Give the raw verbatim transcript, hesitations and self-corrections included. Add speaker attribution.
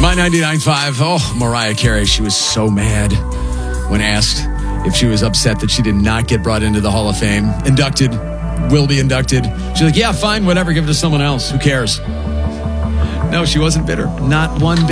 Speaker 1: My ninety-nine point five. Oh, Mariah Carey. She was so mad when asked if she was upset that she did not get brought into the Hall of Fame. Inducted. Will be inducted. She's like, yeah, fine, whatever. Give it to someone else. Who cares? No, she wasn't bitter. Not one bit.